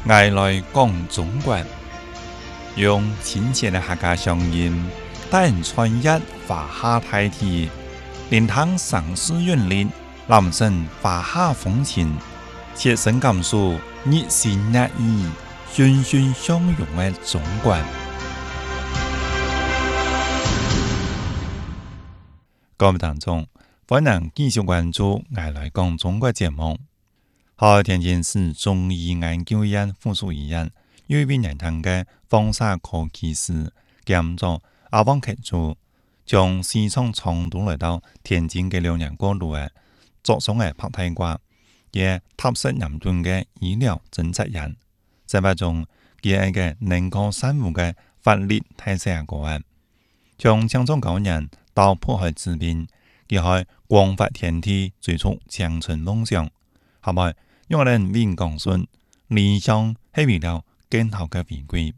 爱来讲中国，用亲切的客家乡音，带人穿越华夏大地，聆听城市韵律，感受华夏风情，切身感受热情热意、欣欣向荣的中国。各位听众，欢迎继续关注《爱来讲中国》节目。好，天津市中医研究院附属医院有一位年轻的放射科技师兼做阿旺客主，从西藏成都来到天津嘅2年过路嘅作上嘅拍太瓜，也踏实严峻嘅醫療政策人，在把中佢一個能夠散戶嘅法律體制個案，從江中9年到迫害治病，佢喺廣發天地追逐青春夢想，後來用人民講信，理想係為了更好嘅回歸。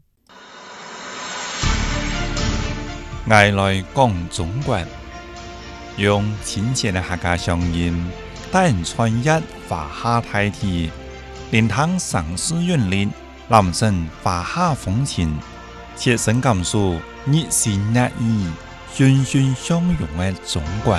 愛來講中國，用親切的客家鄉音，帶人穿越華夏大地，聆聽城市韻律，感受華夏風情，切身感受熱情熱意、欣欣向榮的中國。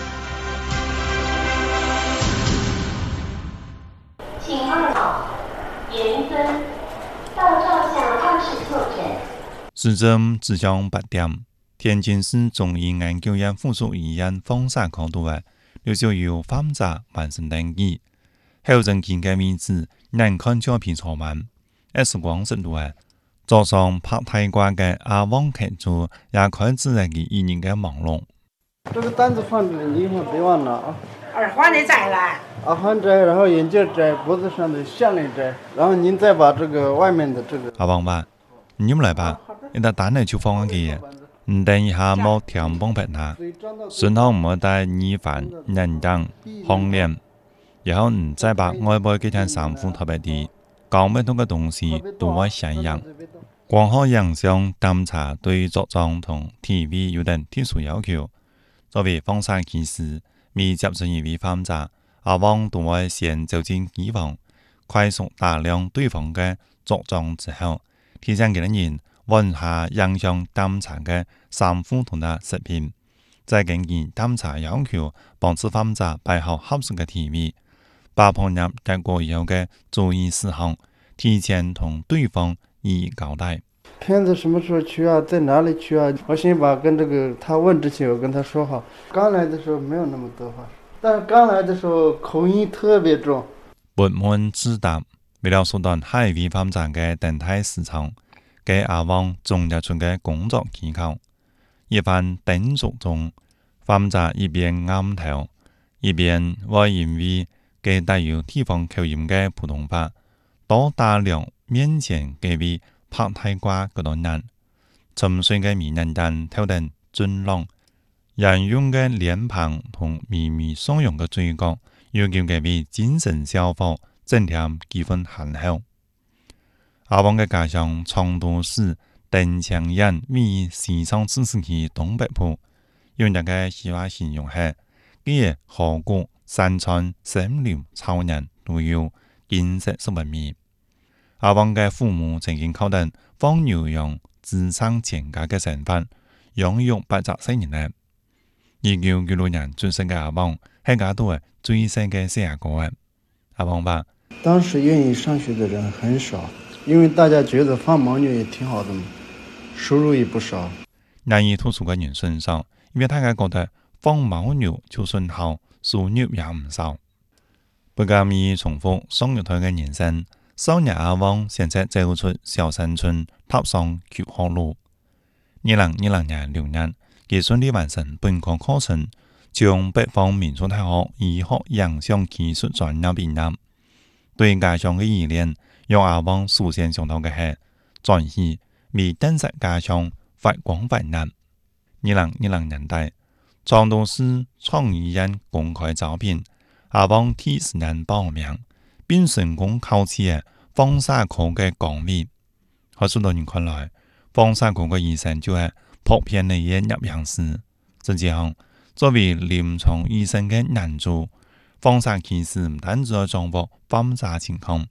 請按好，嚴遵，到照相20就診。 時針指向8點，天津市中醫研究院附屬醫院放射科度嘅留守由患者完成登記，後診見嘅位置能看照片錯慢 ，X 光識度嘅早上拍太瓜嘅阿旺客主也開始了佢醫院嘅網絡。 這個單子放這裡，你以後別忘了啊。 耳環你摘了？ 耳環摘，然後眼鏡摘，脖子上的項鏈摘，然後您再把這個外面的這個。 阿旺吧，你唔來吧？你得單嚟就放嗰啲嘢，唔等一下冇條幫拍他，順後唔好帶耳環、人燈、項鏈，然後唔再把外部幾條衫褲特別啲，搞咩多嘅東西都會顯樣。光學影像檢查對着裝同體位有等特殊要求。作為放射技師，未接觸一位患者，阿旺都會先走進機房，快速打量對方嘅着裝之後，提醒佢哋人揾下影像檢查嘅衫褲同埋食品，再根據檢查要求幫助患者擺好合適嘅體位，把判入結果以後嘅注意事項提前同對方一一交代。 片子什麼時候去啊？在哪裡去啊？我先把跟這個他問之前，我跟他說好。剛來的時候沒有那麼多話，但是剛來的時候口音特別重。 不滿自答，為了縮短下一位患者嘅等待時長，給阿旺總結出嘅工作技巧。一番等續中，患者一邊啱頭，一邊會因為佢帶有地方口音嘅普通話，多打量面前嘅位拍太瓜嗰度人，沉睡嘅迷人人頭等俊朗，人用嘅臉龐同微微鬆容嘅嘴角，要叫佢位精神小伙，增添幾分憨厚。阿旺嘅家鄉成都市鄧江縣位於西藏自治區東北部，用一個戲話形容係，佢嘅河谷、山川、森林、草原都有景色十分美。阿旺嘅父母曾經靠等放牛羊支撐全家嘅生活，養育84年嚟。1996年出生嘅阿旺係家度嘅最細嘅細個。阿旺話： 當時願意上學的人很少，因為大家覺得放牦牛也挺好的嘛，收入也不少。 難以讀書嘅人算少，因為大家覺得放牦牛就算好，收入也唔少。不甘於重複生育胎嘅人生。少年阿旺選擇走出小山村，踏上求學路。2020年6月，佢順利完成本科課程，從北方民族大學醫學影像技術專業畢業。對家鄉嘅依戀，讓阿旺首先想到嘅係轉移為真實家鄉發光發熱。2010年代，成都市創醫院公開招聘，阿旺第一時間報名，並成功考取放射科嘅崗位。喺許多人看來，放射科嘅醫生就係普遍嘅入行師。實際上，作為臨床醫生嘅難處，放射技師唔單止要掌握患者情況，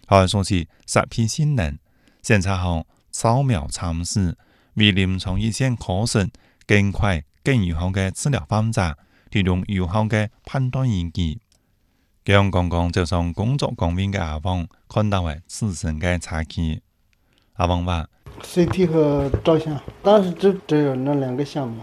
可以说是十批新人，检查后扫描参试，为临床一线科室更快、更有效的治疗方法提供有效的判断依據。將剛剛走上工作崗位的阿旺看到了自身的差距。阿旺話 CT 和照相，当時只有那兩個項目。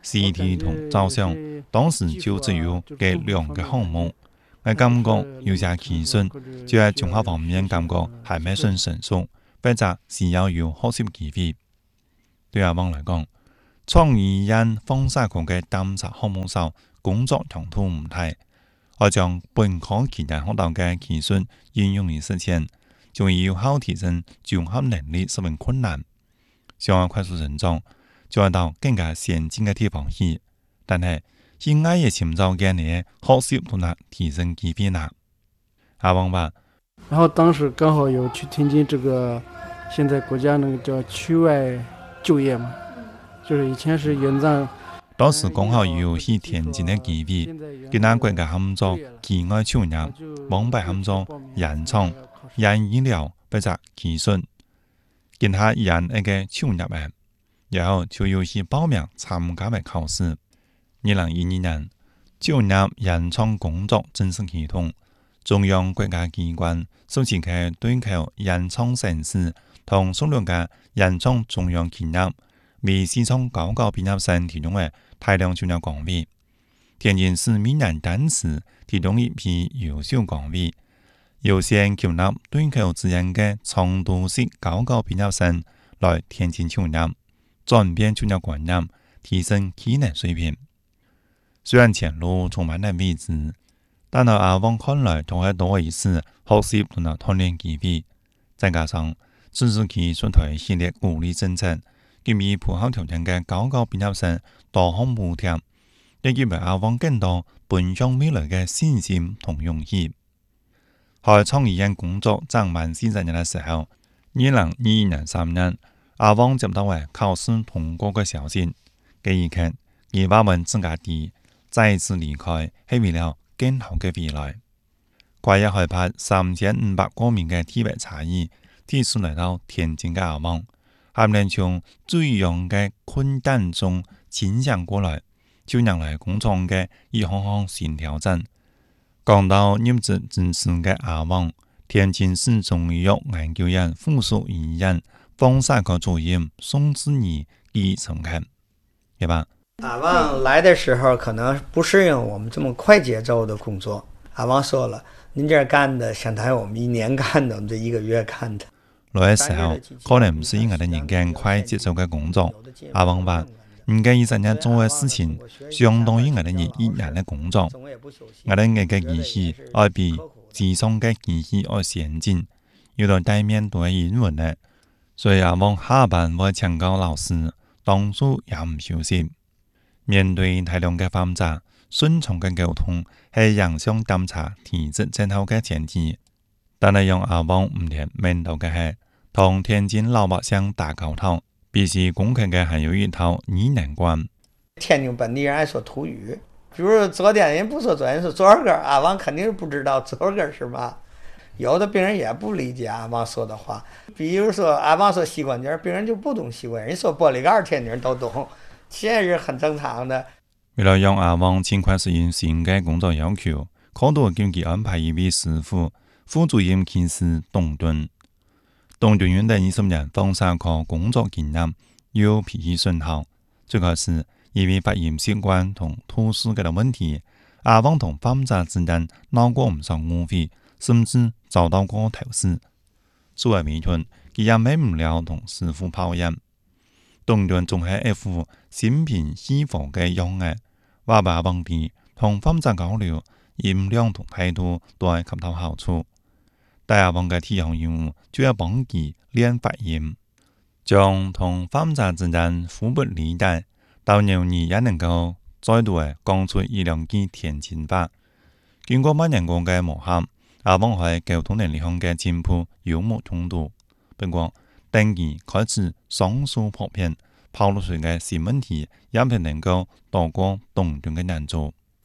CT 同照相當時就只有這兩個項目，我感覺有些技術就喺綜合方面感覺還未算成熟，或者需要有學習機會。對阿旺來講，創意因放射科嘅監察項目上工作強度唔大，我將本科期間學到嘅技術應用於實踐，就會有效提升綜合能力十分困難。想要快速成長，就要到更加先進嘅地方去，但係應該也尋找嘅呢學習同埋提升機會啦。阿旺話， 然後當時剛好有去天津這個，現在國家那個叫區外就業嘛，就是以前是援藏。 當時剛好有去天津嘅機會，跟那國家合作境外就業，幫白合作原廠、原醫療或者技術，跟他原一個就業嘅，然後就有去報名參加嘅考試。2012年，就業原廠工作正式啟動，中央國家機關首次嘅對口原廠城市同數量嘅原廠中央企業，為市場高校畢業生提供嘅大量就業崗位。天津市每年單次提供一批優秀崗位，優先吸納對口資源嘅長途式高校畢業生來天津就業，轉變就業觀念，提升技能水平。雖然前路充滿了未知，但喺阿旺看來仲係多一次學習同埋鍛鍊機會。再加上自治區出台系列鼓勵政策，給予符合條件嘅高校畢業生多項補貼，亦給予阿旺更多奔向未來嘅信心同勇氣。喺創意院工作將滿40年嘅時候，2021年3月，阿旺接到嘅考試通過嘅消息，這一刻，佢話問自家啲再次離開係為了更好嘅未來。跨越海拔3500多米嘅地域差異，第一次來到天津嘅阿旺，還能從最樣嘅困難中前行過來，就讓來工作嘅一項項新挑戰。講到入職支持嘅阿旺，天津市中醫藥研究院附屬醫院放射科主任宋志義給承認，對吧？ 阿旺來的時候可能不適應我們這麼快節奏的工作。阿旺說了，您這幹的相當於我們1年幹的，我們這1個月幹的。 來嘅時候可能唔適應我哋人間快節奏嘅工作。阿旺話，唔計20日做嘅事情，相當於我哋人1年嘅工作。我哋嘅儀器要比自創嘅儀器要先進，要到對面都係英文嘅，所以阿旺下班會請教老師，當初也唔休息。面對大量嘅訪查，順暢嘅溝通係影響檢查體質正好嘅前提。但係讓阿旺唔停面對嘅係同天津老百姓打交道，必須攻克嘅還有一套疑難關。 天津本地人愛說土語，比如昨天人不說昨天，說左耳根，阿旺肯定是不知道左耳根是嘛。有的病人也不理解阿旺說的話，比如說阿旺說膝關節，病人就不懂膝關節，人說玻璃蓋，天津人都懂。現在是很正常的。 為了讓阿旺盡快適應新嘅工作要求，可多叫佢安排一位師傅，副主任技師董頓。董頓院的20年放射科工作經驗又脾氣順好，最開始因為發現習慣同吐司嘅問題，阿旺同訪查之間鬧過唔少誤會，甚至遭到過投訴。作為尾段，佢也免唔了同師傅抱怨。董頓仲係一副心平氣和嘅樣嘅，話把問題同訪查交流，音量同態度都係恰到好處。但阿旺嘅第一項任務就要幫佢練發音，將同訪查之間互不理解，到牛兒也能夠再度講出一兩句天津話。經過萬年過嘅磨合，阿旺喺溝通能力上嘅進步有目共睹。不過，等佢開始雙手破片，拋露出嘅新問題，也唔能夠躲過董頓嘅難做。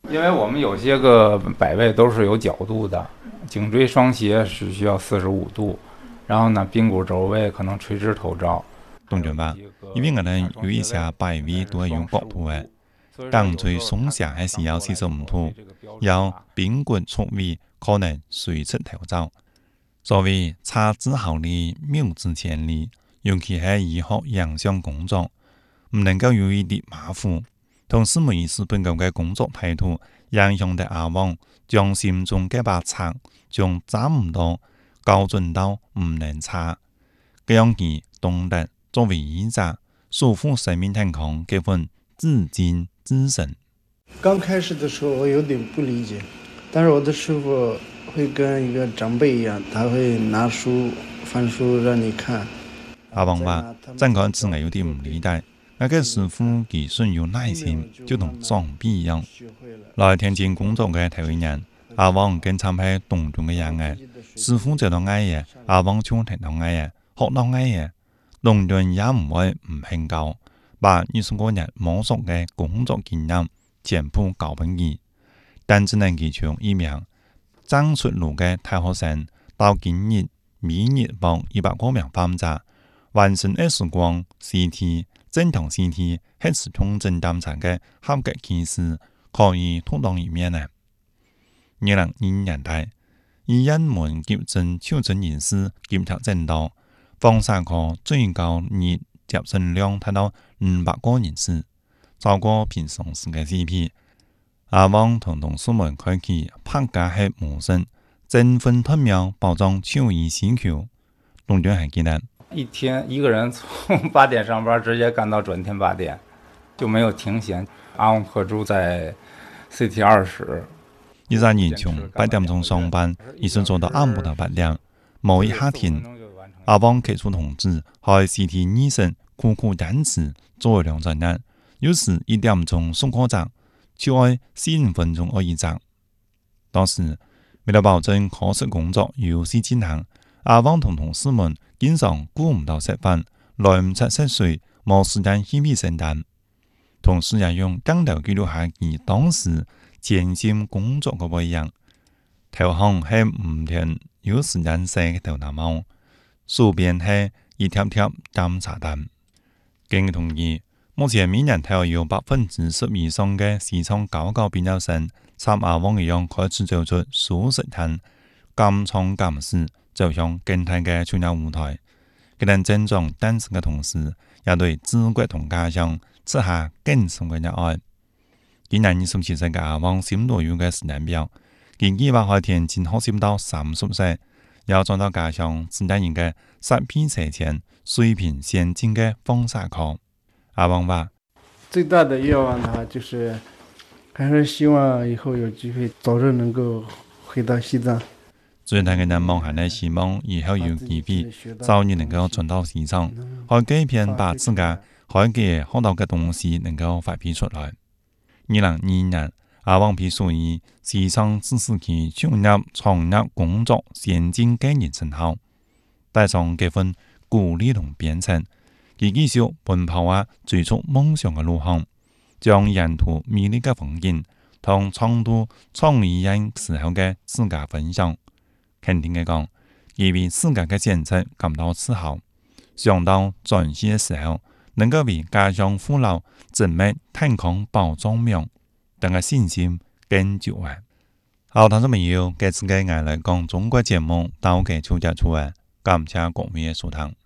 因为我们有些个摆位都是有角度的，颈椎双斜是需要45度，然后呢，髌骨轴位可能垂直头朝。 董俊话，因为我哋有一些摆位都係有角度嘅，頸椎鬆下係需要45度，有髌骨錯位可能垂直頭朝。所謂差之毫厘，謬之千里，尤其係醫學影響工作，唔能夠有一啲馬虎。同時每一次本夠嘅工作態度，影響到阿旺將心中嘅把尺，將揸唔到校準到唔能差，這樣佢懂得作為醫者，守護生命健康這份至精至神。 剛開始的時候我有點不理解，但是我的師傅會跟一個長輩一樣，他會拿書翻書讓你看。 阿旺話：真嗰陣時我有啲唔理解，我嘅師傅佢算有耐心，就同長輩一樣。來天津工作嘅頭一年，阿旺跟參係當中嘅人嘅，師傅做到嗌嘢，阿旺就聽到嗌嘢，學到嗌嘢，當中也唔會唔興教，把20多年摸索嘅工作經驗全部教俾佢，但只能佢從一名爭出路嘅大學生到今日每日幫100多名患者完成X光、CT、正常 CT 核磁共振檢查嘅合格技師，可以獨當一面嘅。2020年代，以人門急診抽診人士檢查證到，放射科最高日接診量達到500個人次，超過平常時嘅4倍。阿旺同同事們開啟拍假核模式，爭分奪秒保障就醫需求。董俊還記得， 一天一個人從8點上班，直接幹到轉天8點，就沒有停閒。阿旺科住在 CT2室。 12年從8點鐘上班，一直做到暗部的8點，某一夏天，阿旺科出通知，喺 CT2室苦苦堅持做2週日，有時1點鐘送科站，就要45分鐘一集。當時為了保證科室工作有序進行，阿旺同同事們經常顧唔到食飯，來唔切食水，冇時間去衛生單。同時也用鏡頭記錄下佢當時潛心工作嘅模樣。頭項係唔停有時間寫嘅頭頭毛，數邊係一貼貼檢查單。經統計，目前每年頭有10%以上嘅市場高校畢業生，參阿旺一樣開始走出舒適圈，敢創敢試，走向更大嘅專業舞台。佢哋增長單身嘅同時，也對祖國同家鄉設下更深嘅熱愛。今年27歲嘅阿旺心內有嘅時間表，佢計劃喺天津學習到30歲，要轉到家鄉自然應嘅10批車前水平先進嘅放射科。阿旺話： 最大的願望的話，就是還是希望以後有機會早日能夠回到西藏。 最大嘅願望係呢，希望以後有機會早日能夠轉到西藏，可以改變把自家可以學到嘅東西能夠發揮出來。2022年，阿旺被屬於西藏自治區就業創業工作先進經驗稱號，帶上這份鼓勵同鞭策，佢繼續奔跑追逐夢想嘅路向，將沿途美麗嘅風景同成都創業人時候嘅自家分享。肯定嘅講，佢為自家嘅選擇感到自豪，想到轉機嘅時候，能夠為家鄉父老盡覓健康保障命，等嘅信心更久啊！好，聽眾朋友，這次嘅我來講中國節目到嘅就結束啊，感謝各位嘅收聽。